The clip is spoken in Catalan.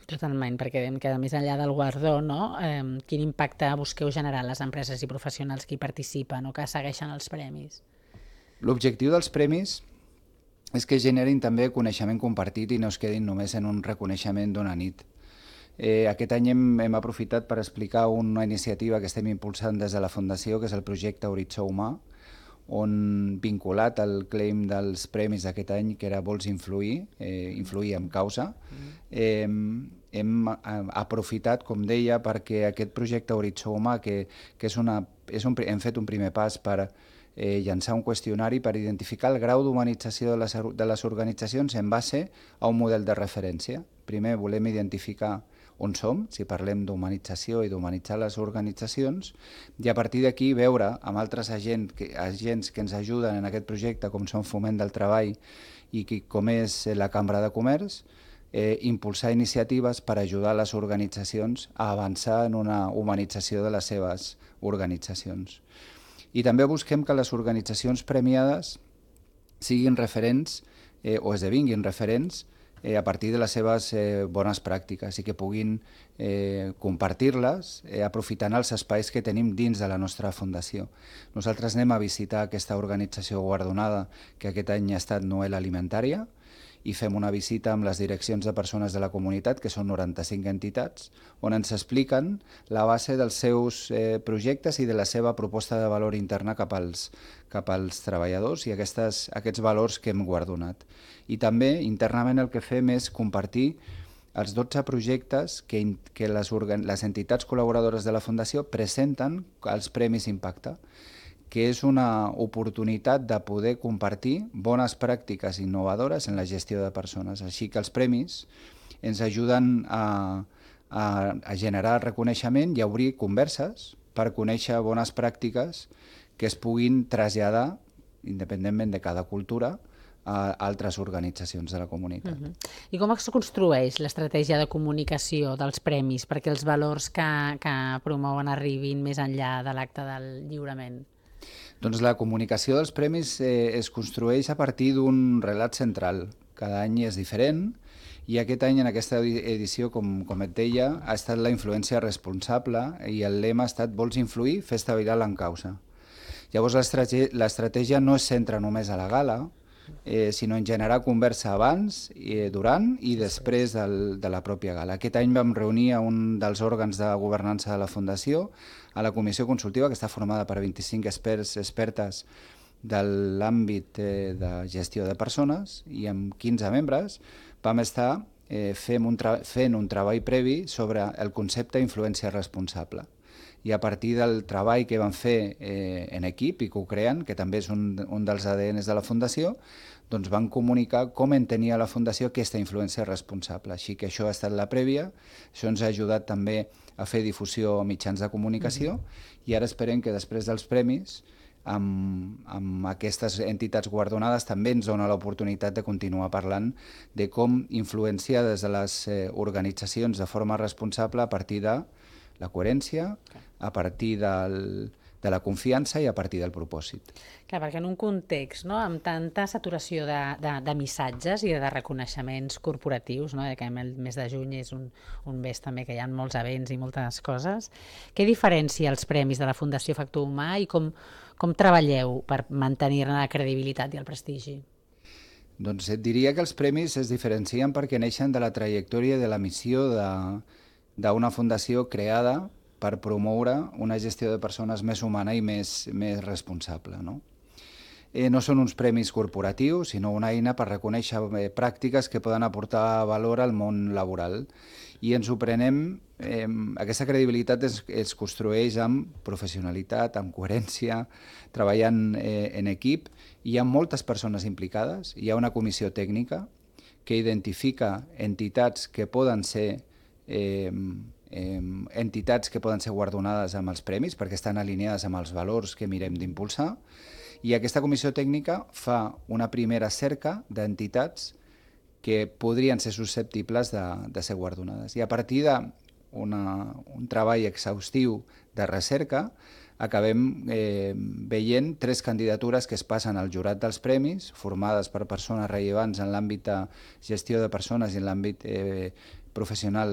Totalment, perquè que més enllà del guardó, no? Quin impacte busqueu generar les empreses i professionals que hi participen o que segueixen els premis? L'objectiu dels premis és que generin també coneixement compartit i no es quedin només en un reconeixement d'una nit. Aquest any hem aprofitat per explicar una iniciativa que estem impulsant des de la Fundació, que és el projecte Horitzó Humà, on, vinculat al claim dels premis d'aquest any, que era Vols influir, influir amb causa, hem aprofitat, com deia, perquè aquest projecte Horitzó Humà, hem fet un primer pas per llançar un qüestionari per identificar el grau d'humanització de les organitzacions en base a un model de referència. Primer volem identificar on som, si parlem d'humanització i d'humanitzar les organitzacions, i a partir d'aquí veure amb altres agents que ens ajuden en aquest projecte, com són Foment del Treball i com és la Cambra de Comerç, impulsar iniciatives per ajudar les organitzacions a avançar en una humanització de les seves organitzacions. I també busquem que les organitzacions premiades siguin referents o esdevinguin referents a partir de les seves bones pràctiques i que puguin compartir-les aprofitant els espais que tenim dins de la nostra fundació. Nosaltres anem a visitar aquesta organització guardonada que aquest any ha estat Noel Alimentària i fem una visita amb les direccions de persones de la comunitat, que són 95 entitats, on ens expliquen la base dels seus projectes i de la seva proposta de valor interna cap als treballadors i aquests valors que hem guardonat. I també internament el que fem és compartir els 12 projectes que les entitats col·laboradores de la Fundació presenten als Premis Impacte, que és una oportunitat de poder compartir bones pràctiques innovadores en la gestió de persones. Així que els premis ens ajuden a generar reconeixement i a obrir converses per conèixer bones pràctiques que es puguin traslladar, independentment de cada cultura, a altres organitzacions de la comunitat. I com es construeix l'estratègia de comunicació dels premis perquè els valors que promouen arribin més enllà de l'acte del lliurament? Doncs la comunicació dels premis es construeix a partir d'un relat central. Cada any és diferent i aquest any, en aquesta edició, com et deia, ha estat la influència responsable i el lema ha estat Vols influir? Festa viral en causa. Llavors l'estratègia no es centra només a la gala, sinó en generar conversa abans, durant i després de la pròpia gala. Aquest any vam reunir a un dels òrgans de governança de la Fundació, a la comissió consultiva, que està formada per 25 expertes de l'àmbit de gestió de persones, i amb 15 membres vam estar fent un treball previ sobre el concepte d'influència responsable. I a partir del treball que vam fer en equip i co-creant, que també és un dels ADNs de la Fundació, doncs van comunicar com entenia la Fundació aquesta influència responsable. Així que això ha estat la prèvia, això ens ha ajudat també a fer difusió a mitjans de comunicació i ara esperem que després dels premis, amb aquestes entitats guardonades, també ens dona l'oportunitat de continuar parlant de com influenciar des de les organitzacions de forma responsable a partir de la coherència, a partir de la confiança i a partir del propòsit. Clar, perquè en un context, no, amb tanta saturació de missatges i de reconeixements corporatius, no, que el mes de juny és un mes també que hi ha molts events i moltes coses, què diferencia els premis de la Fundació Factor Humà i com treballeu per mantenir-ne la credibilitat i el prestigi? Doncs et diria que els premis es diferencien perquè neixen de la trajectòria i de la missió d'una fundació creada per promoure una gestió de persones més humana i més responsable. No són uns premis corporatius, sinó una eina per reconèixer pràctiques que poden aportar valor al món laboral. I ens ho prenem, aquesta credibilitat es construeix amb professionalitat, amb coherència, treballant en equip. Hi ha moltes persones implicades, hi ha una comissió tècnica que identifica entitats que poden ser guardonades amb els premis perquè estan alineades amb els valors que mirem d'impulsar, i aquesta comissió tècnica fa una primera cerca d'entitats que podrien ser susceptibles de ser guardonades. I a partir d'un treball exhaustiu de recerca acabem veient 3 candidatures que es passen al jurat dels premis, formades per persones rellevants en l'àmbit de gestió de persones i en l'àmbit professional